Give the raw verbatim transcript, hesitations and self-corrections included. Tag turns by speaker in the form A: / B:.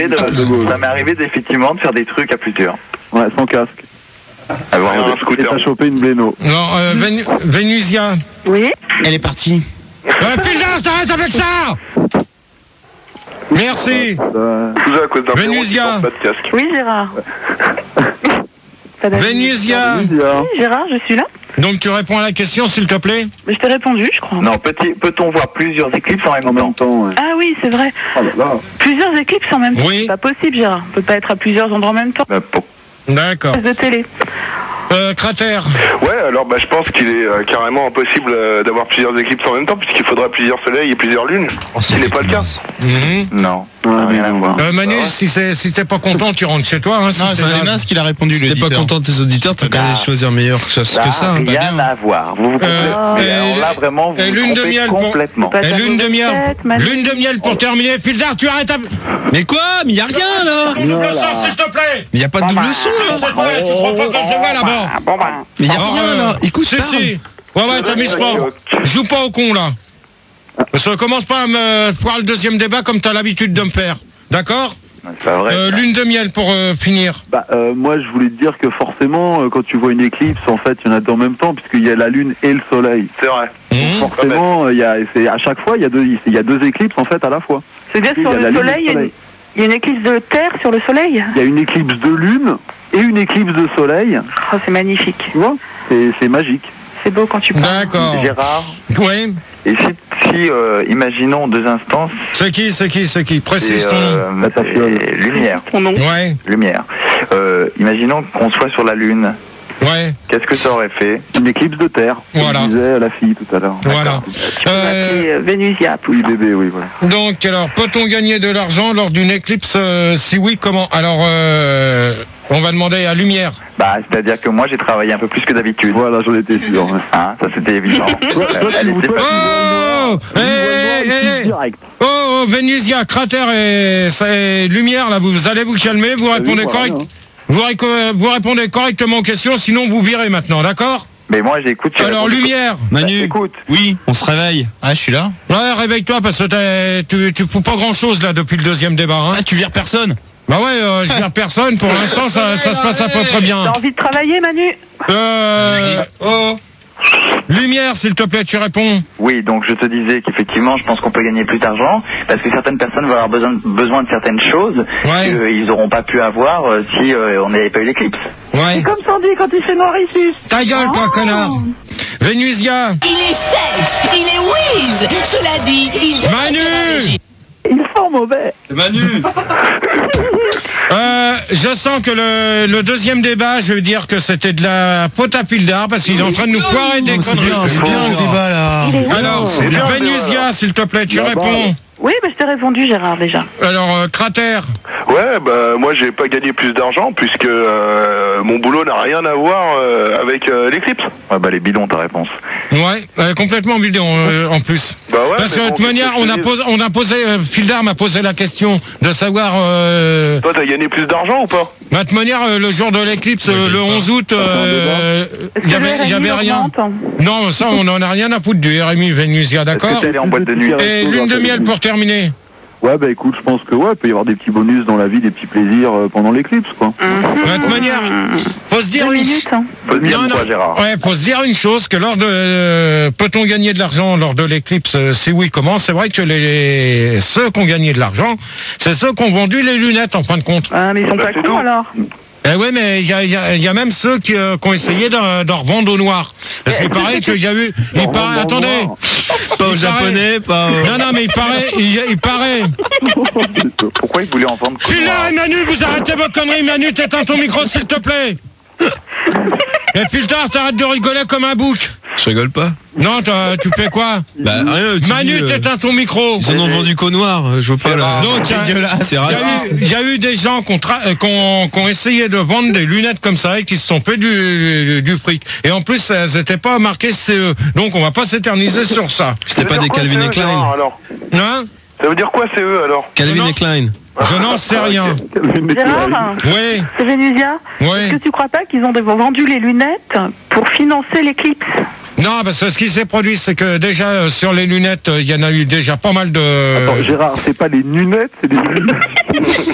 A: de, de, ça m'est arrivé effectivement de faire des trucs à plusieurs.
B: Ouais, sans casque.
A: Avoir un scooter.
B: Et t'as chopé une bléno.
C: Non, euh, Ven Vénusia.
D: Oui.
E: Elle est partie.
C: Euh, Pilda, t'arrêtes avec ça. Merci.
B: Euh,
A: Tout ça à cause d'un
C: Vénusia.
A: pas de casque.
D: Oui, Gérard.
C: Vénusia.
D: Oui, Gérard, je suis là.
C: Donc tu réponds à la question, s'il te plaît.
D: Je t'ai répondu, je crois.
A: Non, peut-on voir plusieurs éclipses en même
B: en
A: temps?
B: même temps, ouais.
D: Ah oui, c'est vrai.
B: Oh là là.
D: Plusieurs éclipses en même temps.
C: Oui.
D: C'est pas possible, Gérard. On peut pas être à plusieurs endroits en même temps.
A: Bah, pour...
C: D'accord.
D: De télé.
C: Euh, Cratère.
F: Ouais, alors bah, je pense qu'il est euh, carrément impossible euh, d'avoir plusieurs éclipses en même temps, puisqu'il faudra plusieurs soleils et plusieurs lunes.
E: Oh,
F: Ce n'est pas le cas.
C: Mhm.
A: Non,
B: Ouais,
A: rien à voir.
C: Euh, Manu, si c'est si t'es pas content, tu rentres chez toi. Hein, si
E: Non,
C: c'est
E: c'est
C: là.
E: Lénas qui l'a répondu.
G: Si t'es pas content de tes auditeurs, t'as qu'à aller choisir meilleur que ça.
A: Ça
G: Que ça,
A: n'a
G: hein.
A: rien à voir. Vous vous comprenez.
C: Euh,
A: Mais
C: et-
A: alors là, vraiment, vous
C: et
A: vous
C: lune de
A: trompez
C: miel pour-
A: complètement.
D: Pas
C: Et
D: ta
C: lune de
D: mauvaise
C: miel.
D: tête, Manu.
C: Lune de miel pour terminer. Pildar, tu arrêtes à.
G: Mais quoi? Mais y a rien là!
C: Double son, s'il te plaît.
G: Mais y a pas de double son là!
C: C'est toi, tu crois pas que je le vois là-bas?
G: Mais y a
C: Alors,
G: rien
C: euh,
G: là! Écoute,
C: Si,
G: parle.
C: si. Ouais, ouais, t'amuses pas. Joue pas au con, là. Parce que commence pas à me faire le deuxième débat comme t'as l'habitude de me faire. D'accord?
A: C'est pas vrai.
C: euh,
A: ça.
C: Lune de miel pour euh, finir.
B: Bah, euh, moi, je voulais te dire que forcément, euh, quand tu vois une éclipse, en fait, il y en a deux en même temps, puisqu'il y a la lune et le soleil.
F: C'est vrai.
C: Mmh.
B: Forcément, il y a, c'est à chaque fois, il y a deux, il y a deux éclipses en fait à la fois.
D: C'est-à-dire que
B: Il y
D: sur
B: a la
D: le
B: lune et
D: soleil, il y a une- il y a une éclipse de terre sur le soleil.
B: Il y a une éclipse de lune et une éclipse de soleil.
D: Oh, c'est magnifique.
B: Tu vois, c'est c'est magique.
D: C'est beau quand tu parles.
C: D'accord.
A: Gérard,
C: Oui.
A: et si, si euh, imaginons deux instants,
C: C'est qui, c'est qui, c'est qui? Précise
A: c'est
C: ton nom.
A: euh,
B: ta fiole.
A: c'est lumière.
D: Ton nom.
C: Ouais,
A: Lumière. Euh, imaginons qu'on soit sur la Lune.
C: ouais,
A: Qu'est-ce que ça aurait fait?
B: Une éclipse de terre. Comme
C: Voilà.
B: disait la fille tout à l'heure.
C: voilà.
D: Tu peux
C: Euh,
D: m'appeler euh, Vénusia,
B: Oui,
D: Poussin.
B: bébé, oui, voilà.
C: donc, alors, peut-on gagner de l'argent lors d'une éclipse? euh, Si oui, comment? Alors, euh, on va demander à Lumière.
A: Bah, c'est-à-dire que moi j'ai travaillé un peu plus que d'habitude.
B: Voilà, j'en étais sûr. ouais.
A: Hein, ça c'était évident.
B: Toi, toi, tu-
A: Allez, c'est
B: toi,
A: pas-
C: Oh!
B: tu
C: Eh,
B: vois noir,
C: eh,
B: éclipse
C: eh.
B: direct.
C: Oh, oh, Vénusia, Cratère et, et Lumière, là, vous, vous allez vous calmer, vous répondez,
B: voilà,
C: correct,
B: hein.
C: vous, réco- vous répondez correctement aux questions, sinon vous virez maintenant, d'accord?
A: Mais moi j'écoute. j'ai
C: Alors,
A: répondu-
C: Lumière,
G: Manu,
A: Écoute.
G: oui, on se réveille.
E: Ah, je suis là.
C: ouais, réveille-toi parce que t'es- tu, tu fous pas grand-chose, là, depuis le deuxième débat, hein.
E: Ah, tu vires personne.
C: Bah ouais, euh, je vire personne, pour l'instant, ça, ça se passe à peu près bien.
D: T'as envie de travailler, Manu?
C: Euh, oh. Lumière, s'il te plaît, tu réponds.
A: Oui, donc je te disais qu'effectivement, je pense qu'on peut gagner plus d'argent parce que certaines personnes vont avoir besoin, besoin de certaines choses
C: Ouais.
A: qu'ils n'auront pas pu avoir euh, si euh, on n'avait pas eu l'éclipse.
C: Ouais.
D: Comme Sandy quand il fait noir ici.
C: Ta gueule, toi, connard. Vénusia,
H: Il est sexe, il est whiz. Cela dit, il...
C: Manu.
D: Ils sont mauvais.
G: Manu!
C: Euh, je sens que le, le deuxième débat, je veux dire que c'était de la faute à Pildar parce qu'il est en train de nous foirer des
G: C'est
C: conneries.
G: bien, c'est bien le débat là!
C: Alors,
F: C'est bien,
C: Vénusia, s'il te plaît, tu
B: Là-bas.
C: réponds.
D: Oui, mais je t'ai répondu, Gérard, déjà.
C: Alors, euh, Cratère,
F: Ouais, bah moi j'ai pas gagné plus d'argent puisque euh, mon boulot n'a rien à voir euh, avec euh, l'éclipse.
A: Ouais, bah les bidons ta réponse.
C: ouais, euh, complètement bidon euh, en plus.
F: Bah ouais.
C: Parce
F: mais
C: que de
F: bon,
C: toute manière,
F: qu'est-ce que
C: on a
F: je te
C: posé, on a posé, euh, Pildar m'a posé la question de savoir. Euh,
F: dis. Toi t'as gagné plus d'argent ou pas?
C: bah, de toute manière, euh, le jour de l'éclipse, euh, le onze août, euh,
D: Est-ce
C: il y
D: que
C: avait,
D: le
C: il y
D: R M I
C: avait rien.
D: augmente?
C: Non, ça, on en a rien à foutre du R M I, Vénusia,
A: Est-ce
C: d'accord?
A: que t'es allé en boîte de nuit?
C: Et lune de miel pour terminer.
B: Ouais, bah écoute, je pense que ouais, il peut y avoir des petits bonus dans la vie, des petits plaisirs euh, pendant l'éclipse, quoi.
C: De toute manière, faut se dire
D: Deux
C: une.
D: minutes, hein.
A: Faut te dire
C: Non,
A: quoi,
C: non.
A: Gérard?
C: Ouais, faut se dire une chose, que lors de euh, peut-on gagner de l'argent lors de l'éclipse? euh, Si oui, comment? C'est vrai que les ceux qui ont gagné de l'argent, c'est ceux qui ont vendu les lunettes en fin de compte.
D: Ah, mais ils sont
F: Bah,
D: pas
F: c'est
D: cons,
F: tout.
D: alors.
C: Eh ouais, mais il y a, il y a- il y a même ceux qui, euh, qui ont essayé d'en d'en revendre au noir. Parce qu'il paraît qu'il y a eu, il
B: D'en
C: paraît,
B: revendre au
C: attendez,
B: noir.
G: Pas au
C: Il
G: japonais, pas au...
C: non non mais il paraît, il, il paraît.
A: Pourquoi ils voulaient en vendre?
C: Je suis là, et Manu, vous arrêtez vos conneries, Manu, t'éteins ton micro s'il te plaît. Et puis le tard, t'arrêtes de rigoler comme un bouc.
G: Je rigole pas.
C: Non, toi, tu fais quoi?
G: Bah rien, tu
C: Manu,
G: dis, euh,
C: t'éteins ton micro.
G: ils en ont vendu qu'au noir, je veux pas là.
C: Donc, il y a-
G: C'est
C: il y a
G: raciste.
C: eu- il y a eu des gens qui ont, tra- euh, qui ont- qui ont essayé de vendre des lunettes comme ça et qui se sont fait du, du fric. Et en plus, elles n'étaient pas marquées C E. Donc, on va pas s'éterniser sur ça.
G: C'était
F: Ça
G: pas
F: veut
G: des
F: dire quoi,
G: Calvin
F: C E,
G: et Klein.
F: Gérard, alors
C: Hein?
F: Ça veut dire quoi c'est eux alors?
G: Calvin
C: Non.
G: et Klein.
C: Je n'en sais rien.
D: Gérard,
C: Oui,
D: c'est Vénusia.
C: oui.
D: Est-ce que tu crois pas qu'ils ont vendu les lunettes pour financer l'éclipse?
C: Non, parce que ce qui s'est produit, c'est que déjà, euh, sur les lunettes, euh, il y en a eu déjà pas mal de...
B: Attends, Gérard, c'est pas les lunettes, c'est des lunettes.